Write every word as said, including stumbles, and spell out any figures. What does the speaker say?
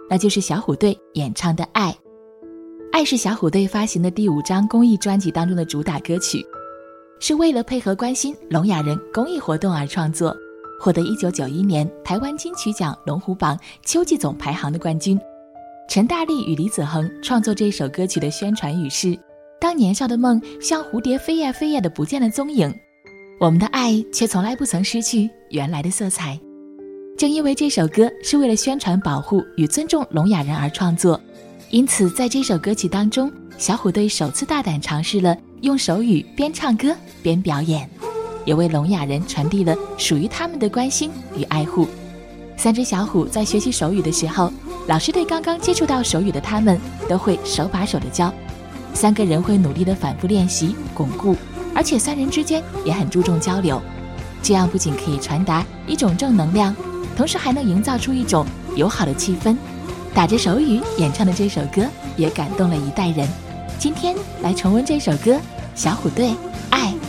那就是小虎队演唱的《爱》。《爱》是小虎队发行的第五张公益专辑当中的主打歌曲，是为了配合关心聋哑人公益活动而创作，获得一九九一年台湾金曲奖龙虎榜秋季总排行的冠军。陈大力与李子恒创作这首歌曲的宣传语是：当年少的梦像蝴蝶飞呀飞呀的不见了踪影，我们的爱却从来不曾失去原来的色彩。正因为这首歌是为了宣传保护与尊重聋哑人而创作，因此在这首歌曲当中，小虎队首次大胆尝试了用手语边唱歌边表演，也为聋哑人传递了属于他们的关心与爱护。三只小虎在学习手语的时候，老师对刚刚接触到手语的他们都会手把手的教，三个人会努力的反复练习巩固，而且三人之间也很注重交流，这样不仅可以传达一种正能量，同时还能营造出一种友好的气氛。打着手语演唱的这首歌也感动了一代人。今天来重温这首歌《小虎队爱》。